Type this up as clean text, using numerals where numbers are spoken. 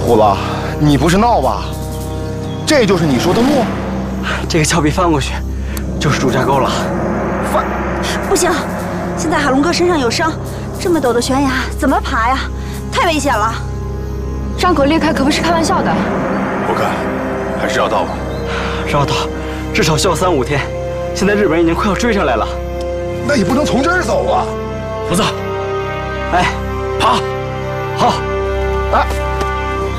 虎子，你不是闹吧？这就是你说的路？ 这个峭壁翻过去，就是朱家沟了。 翻？ 不行，现在海龙哥身上有伤，这么陡的悬崖怎么爬呀？太危险了。 伤口裂开可不是开玩笑的。 不看，还是绕道吧。 绕道，至少需要3、5天。现在日本人已经快要追上来了。 那也不能从这儿走啊！ 虎子， 哎， 爬， 好， 啊！